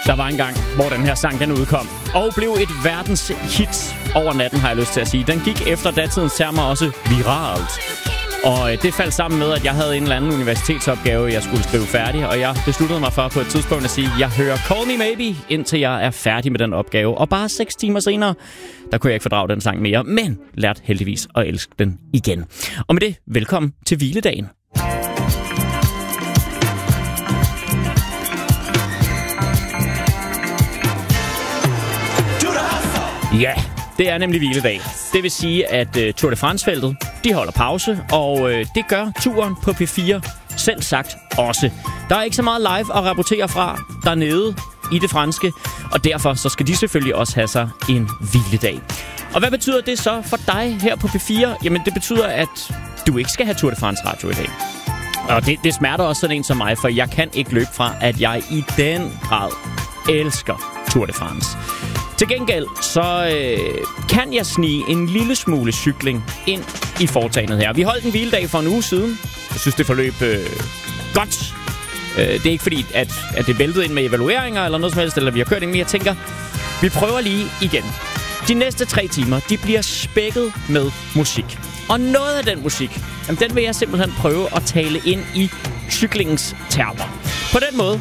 Der var en gang, hvor den her sang den udkom, og blev et verdens hit over natten, har jeg lyst til at sige. Den gik efter datidens termer også viralt. Og det faldt sammen med, at jeg havde en eller anden universitetsopgave, jeg skulle skrive færdig. Og jeg besluttede mig for på et tidspunkt at sige, at jeg hører Call Me Maybe, indtil jeg er færdig med den opgave. Og bare 6 timer senere, der kunne jeg ikke fordrage den sang mere, men lærte heldigvis at elske den igen. Og med det, velkommen til hviledagen. Ja, det er nemlig hviledag. Det vil sige, at Tour de France-feltet, de holder pause, og det gør turen på P4 selv sagt også. Der er ikke så meget live at rapportere fra dernede i det franske, og derfor så skal de selvfølgelig også have sig en hviledag. Og hvad betyder det så for dig her på P4? Jamen, det betyder, at du ikke skal have Tour de France-radio i dag. Og det smerter også sådan en som mig, for jeg kan ikke løbe fra, at jeg i den grad elsker Tour de France. Til gengæld så kan jeg snige en lille smule cykling ind i foretagendet her. Vi holdt en hviledag for en uge siden. Jeg synes, det forløb godt. Det er ikke fordi, at det væltede ind med evalueringer eller noget som helst, eller vi har kørt ind, men jeg tænker, vi prøver lige igen. De næste 3 timer, de bliver spækket med musik. Og noget af den musik, jamen, den vil jeg simpelthen prøve at tale ind i cyklingens termer. På den måde,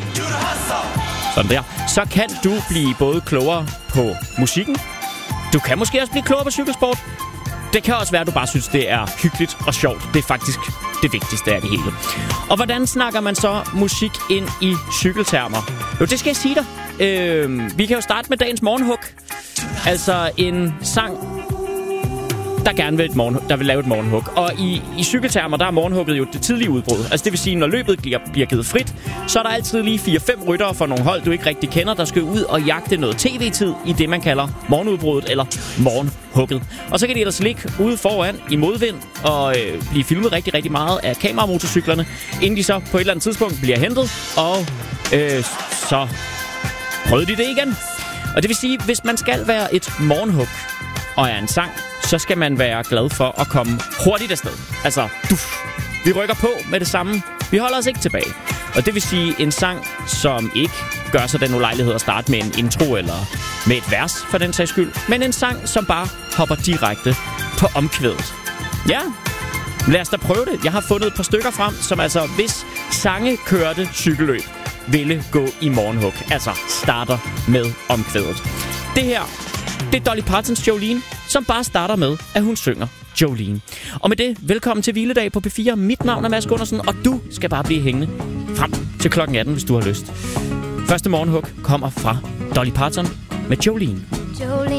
sådan der, så kan du blive både klogere på musikken. Du kan måske også blive klogere på cykelsport. Det kan også være, at du bare synes, det er hyggeligt og sjovt. Det er faktisk det vigtigste af det hele. Og hvordan snakker man så musik ind i cykeltermer? Jo, det skal jeg sige dig. Vi kan jo starte med dagens morgenhug. Altså en sang, der gerne vil lave et morgenhug. Og i cykeltermer, der er morgenhugget jo det tidlige udbrud. Altså det vil sige, når løbet bliver givet frit, så er der altid lige 4-5 ryttere for nogle hold, du ikke rigtig kender, der skal ud og jagte noget tv-tid i det, man kalder morgenudbruddet eller morgenhugget. Og så kan de ellers ligge ude foran i modvind og blive filmet rigtig, rigtig meget af kameramotorcyklerne, inden de så på et eller andet tidspunkt bliver hentet, og så prøvede de det igen. Og det vil sige, hvis man skal være et morgenhug og er en sang, så skal man være glad for at komme hurtigt afsted. Altså, vi rykker på med det samme. Vi holder os ikke tilbage. Og det vil sige en sang, som ikke gør sig den ulejlighed at starte med en intro eller med et vers for den sags skyld, men en sang, som bare hopper direkte på omkvædet. Ja, lad os da prøve det. Jeg har fundet et par stykker frem, som altså, hvis sange kørte cykelløb, ville gå i morgenhug. Altså, starter med omkvædet. Det her, det er Dolly Partons Jolene, som bare starter med, at hun synger Jolene. Og med det, velkommen til hviledag på P4. Mit navn er Mads Gundersen, og du skal bare blive hængende frem til klokken 18, hvis du har lyst. Første morgenhug kommer fra Dolly Parton med Jolene.